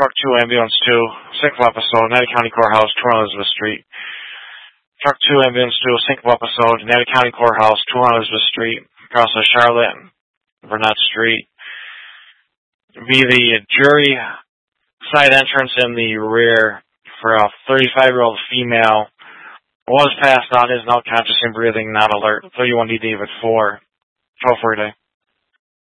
Truck 2, Ambulance 2, Sync episode, Natty County Courthouse, 2 Elizabeth Street. Truck 2, Ambulance 2, Sync episode, Natty County Courthouse, 2 Elizabeth Street, across the Charlotte and Burnett Street. Be the jury side entrance in the rear for a 35-year-old female. Was passed on, is now conscious and breathing, not alert. 31 D David 4. 12 for a day.